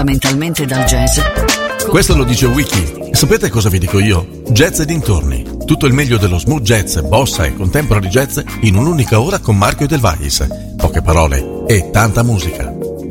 Mentalmente dal jazz. Questo lo dice Wiki. Sapete cosa vi dico io? Jazz e dintorni. Tutto il meglio dello smooth jazz, bossa e contemporary jazz in un'unica ora con Marco Edelweiss. Poche parole e tanta musica.